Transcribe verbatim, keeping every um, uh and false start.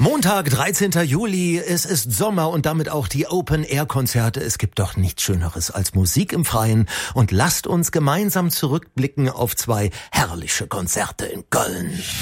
Montag, dreizehnten Juli, es ist Sommer und damit auch die Open-Air-Konzerte. Es gibt doch nichts Schöneres als Musik im Freien. Und lasst uns gemeinsam zurückblicken auf zwei herrliche Konzerte in Köln.